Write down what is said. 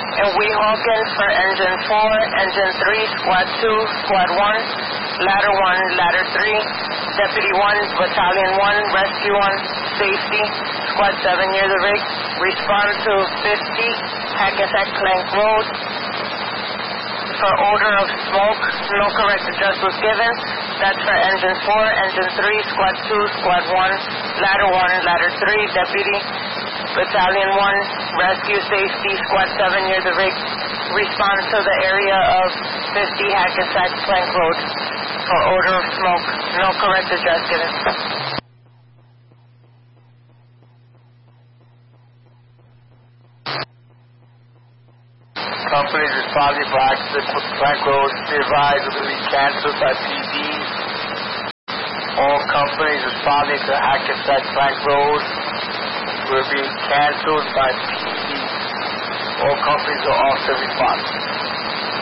In Weehawken for Engine 4, Engine 3, Squad 2, Squad 1, Ladder 1, Ladder 3, Deputy 1, Battalion 1, Rescue 1, Safety, Squad 7 near the rig. Respond to 50, Hackensack Plank Road. For odor of smoke, no correct address was given. That's for Engine 4, Engine 3, Squad 2, Squad 1, Ladder 1, Ladder 3, Deputy, Battalion 1, Rescue, Safety, Squad 7 near the rig. Respond to the area of 50 Hackensack Plank Road for odor of smoke, no correct address given. Companies responding for Hackensack Plank Road, be advised will be cancelled by PD. All companies responding to Hackensack Plank Road will be cancelled by PD. All companies are off the response.